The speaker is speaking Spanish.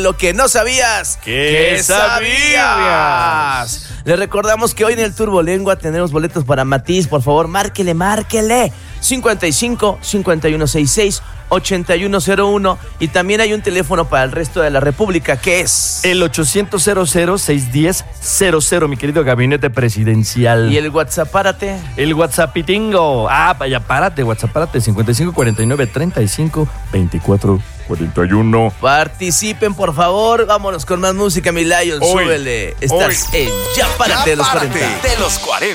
Lo que no sabías, ¿qué sabías? Les recordamos que hoy en el Turbolengua tenemos boletos para Matiz. Por favor, márquele. 55 5166 8101. Y también hay un teléfono para el resto de la República, que es el 800-610-00, mi querido gabinete presidencial. Y el WhatsApp, párate. El WhatsAppitingo. Vaya, párate, WhatsApp, párate. 55 49 35 24 41. Participen, por favor. Vámonos con más música, mi Lion. Súbele. Estás en Ya Párate de los 40.